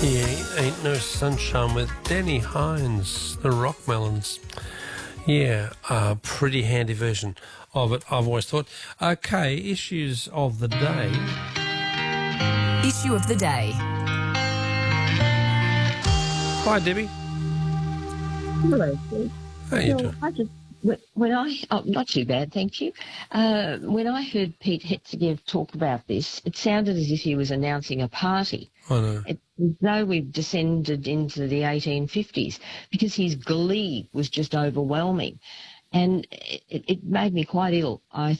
Yeah, Ain't No Sunshine with Danny Hines, the Rockmelons. Yeah, a pretty handy version of it, I've always thought. Okay, issues of the day. Issue of the day. Hi, Debbie. Hello, Steve. How you doing? I just not too bad, thank you. When I heard Pete Hetzegiev talk about this, it sounded as if he was announcing a party. I know. It's as though we've descended into the 1850s because his glee was just overwhelming. And it made me quite ill. I